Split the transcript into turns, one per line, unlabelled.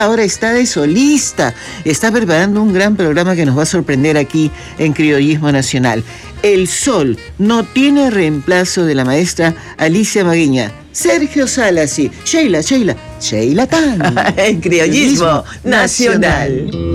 ahora está de solista. Está preparando un gran programa que nos va a sorprender aquí en Criollismo Nacional. El Sol no tiene reemplazo de la maestra Alicia Maguiña. Sergio Salas y Sheila Tan.
En Criollismo Nacional.